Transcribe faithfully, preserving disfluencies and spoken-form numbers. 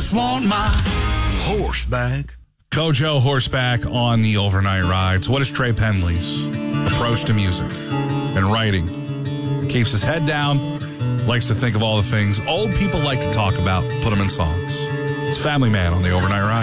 just want my horse back. Kojo horseback on the overnight rides. What is Trey Penley's approach to music and writing? Keeps his head down, likes to think of all the things old people like to talk about, put them in songs. It's Family Man on the overnight ride.